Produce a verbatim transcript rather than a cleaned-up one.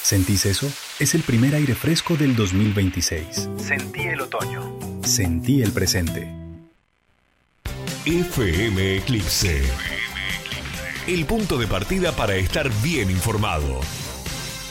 ¿Sentís eso? Es el primer aire fresco del dos mil veintiséis. Sentí el otoño. Sentí el presente. F M Eclipse. El punto de partida para estar bien informado.